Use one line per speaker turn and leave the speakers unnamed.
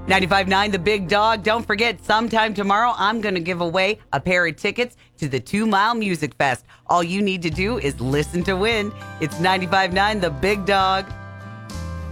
95.9 The Big Dog. Don't forget, sometime tomorrow, I'm going to give away a pair of tickets to the 2 Mile Music Fest. All you need to do is listen to win. It's 95.9 The Big Dog.